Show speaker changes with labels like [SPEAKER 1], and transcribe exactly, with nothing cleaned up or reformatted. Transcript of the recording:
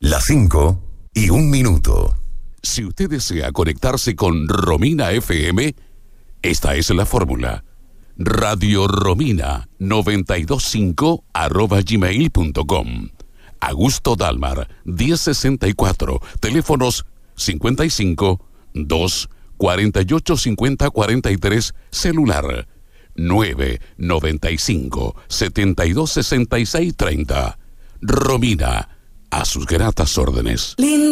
[SPEAKER 1] Las cinco y un minuto.
[SPEAKER 2] Si usted desea conectarse con Romina F M, esta es la fórmula. Radio Romina noventa y dos punto cinco arroba gmail punto com. Augusto Dalmar, diez sesenta y cuatro, teléfonos cincuenta y cinco, dos, cuarenta y ocho, cincuenta, cuarenta y tres, celular nueve, noventa y cinco, setenta y dos, sesenta y seis, treinta. Romina, a sus gratas órdenes.